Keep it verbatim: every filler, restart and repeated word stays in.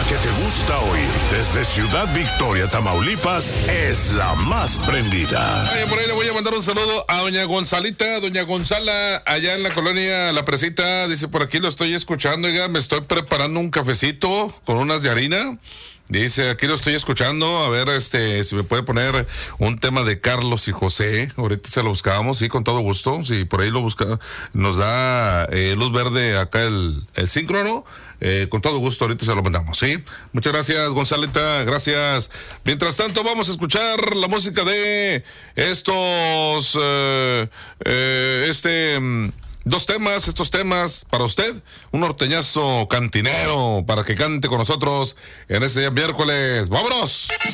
que te gusta oír desde Ciudad Victoria, Tamaulipas, es la más prendida. Oye, por ahí le voy a mandar un saludo a doña Gonzalita, doña Gonzala, allá en la colonia La Presita. Dice, por aquí lo estoy escuchando, oiga, me estoy preparando un cafecito con unas de harina. Dice, aquí lo estoy escuchando, a ver, este, si me puede poner un tema de Carlos y José, ahorita se lo buscábamos, sí, con todo gusto, si por ahí lo busca, nos da eh, luz verde acá el, el síncrono, eh, con todo gusto, ahorita se lo mandamos, sí. Muchas gracias, Gonzalita, gracias. Mientras tanto, vamos a escuchar la música de estos, eh, eh, este... Dos temas, estos temas para usted, un norteñazo cantinero para que cante con nosotros en este día miércoles. ¡Vámonos!